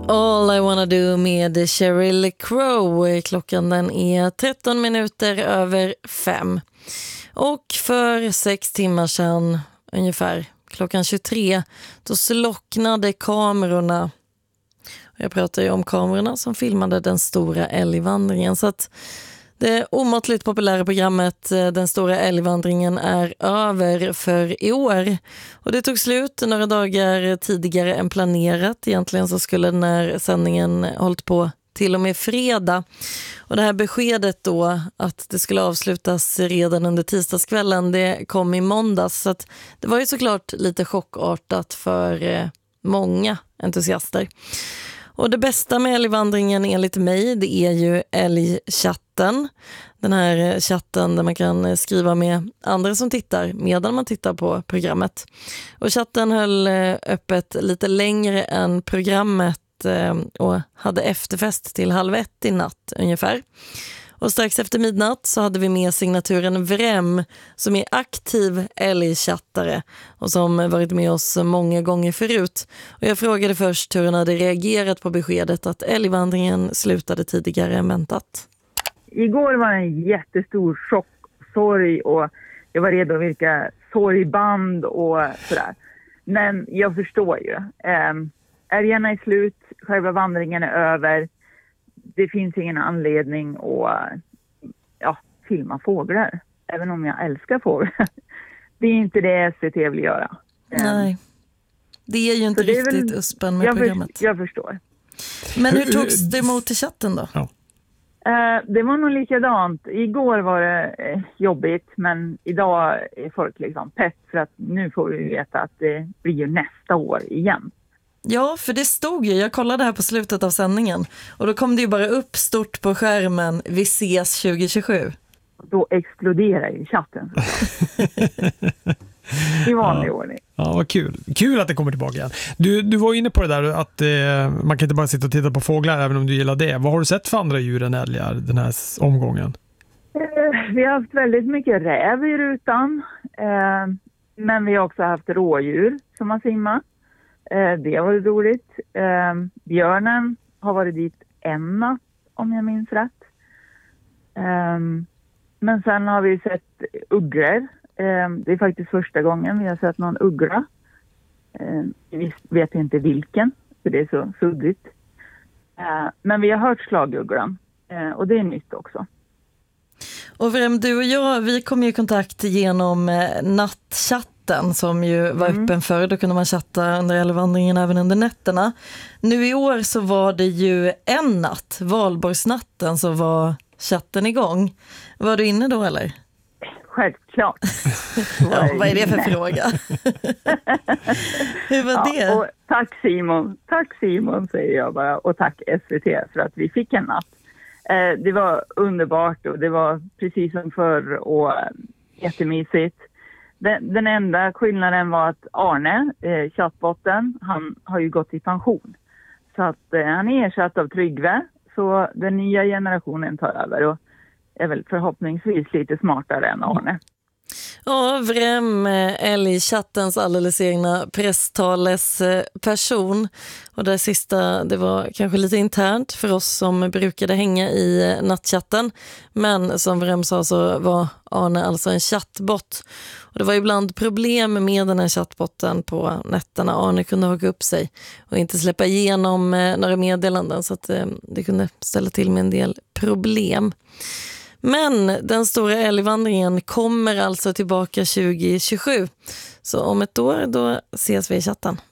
All I wanna do med Sheryl Crow. Klockan den är 13 minuter över 5. Och för 6 timmar sedan, ungefär klockan 23, då slocknade kamerorna. Jag pratar ju om kamerorna som filmade den stora älgvandringen. Så att det omåttligt populära programmet Den stora älgvandringen är över för i år. Och det tog slut några dagar tidigare än planerat. Egentligen så skulle den här sändningen hållit på till och med fredag. Och det här beskedet då att det skulle avslutas redan under tisdagskvällen, det kom i måndags. Så att det var ju såklart lite chockartat för många entusiaster. Och det bästa med älgvandringen enligt mig, det är ju älgchatten. Den här chatten där man kan skriva med andra som tittar medan man tittar på programmet. Och chatten höll öppet lite längre än programmet och hade efterfest till 12:30 i natt ungefär. Och strax efter midnatt så hade vi med signaturen Vrem som är aktiv älgchattare och som varit med oss många gånger förut. Och jag frågade först hur han hade reagerat på beskedet att älgvandringen slutade tidigare än väntat. Igår var en jättestor chock, sorg och jag var redo att virka sorgband och sådär. Men jag förstår ju. Älgarna är slut, själva vandringen är över. Det finns ingen anledning att filma fåglar. Även om jag älskar fåglar. Det är inte det SVT vill göra. Nej, det är ju inte riktigt uspen med programmet. Jag förstår. Men hur togs det emot i chatten då? Ja. Det var nog likadant. Igår var det jobbigt, men idag är folk liksom pepp för att nu får vi veta att det blir ju nästa år igen. Ja, för det stod ju, jag kollade här på slutet av sändningen och då kom det ju bara upp stort på skärmen, vi ses 2027. Då exploderar ju chatten. I vanlig ordning. Ja, vad kul. Kul att det kommer tillbaka igen. Du var inne på det där att man kan inte bara sitta och titta på fåglar även om du gillar det. Vad har du sett för andra djur än älgar den här omgången? Vi har haft väldigt mycket räv i rutan. Men vi har också haft rådjur som har simmat. Det har varit roligt. Björnen har varit dit en natt, om jag minns rätt. Men sen har vi sett ugglor. Det är faktiskt första gången vi har sett någon uggla. Vi vet inte vilken, för det är så suddigt. Men vi har hört slagugglan. Och det är nytt också. Och Vrem, du och jag, vi kom ju i kontakt genom nattchatten som ju var öppen förr. Då kunde man chatta under älgvandringen även under nätterna. Nu i år så var det ju en natt, valborgsnatten, så var chatten igång. Var du inne då eller? Självklart. Ja, vad är det för fråga? Hur var det? Och tack Simon säger jag bara, och tack SVT för att vi fick en natt. Det var underbart och det var precis som förr och jättemysigt. Den enda skillnaden var att Arne, chattbotten, han har ju gått i pension. Så att han är ersatt av Tryggve, så den nya generationen tar över och är väl förhoppningsvis lite smartare än Arne. Ja, Vrem, älgchattens alldeles egna presstales person. Och det sista, det var kanske lite internt för oss som brukade hänga i nattchatten. Men som Vrem sa så var Arne alltså en chattbot. Och det var ibland problem med den här chattbotten på nätterna. Arne kunde hugga upp sig och inte släppa igenom några meddelanden, så att det kunde ställa till med en del problem. Men den stora älgvandringen kommer alltså tillbaka 2027. Så om ett år då ses vi i chatten.